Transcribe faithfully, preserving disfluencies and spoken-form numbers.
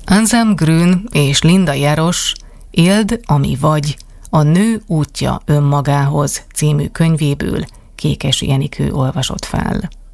Anselm Grün és Linda Jarosz Éld, ami vagy, a Nő útja önmagához című könyvéből Kékesi Enikő olvasott fel.